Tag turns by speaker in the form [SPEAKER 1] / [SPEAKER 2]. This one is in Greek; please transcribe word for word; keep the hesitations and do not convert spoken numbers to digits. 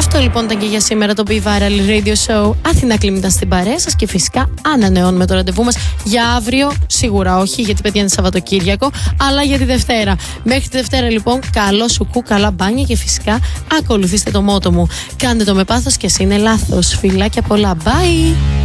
[SPEAKER 1] Αυτό λοιπόν ήταν και για σήμερα το Be Viral Radio Show. Αθηνά Κλίμ ήταν στην παρέα σας και φυσικά ανανεώνουμε το ραντεβού μας για αύριο. Σίγουρα όχι, γιατί παιδιά είναι Σαββατοκύριακο, αλλά για τη Δευτέρα. Μέχρι τη Δευτέρα λοιπόν, καλό σουκού, καλά μπάνια και φυσικά ακολουθήστε το μότο μου. Κάντε το με πάθος και ας είναι λάθος. Φιλάκια πολλά. Bye!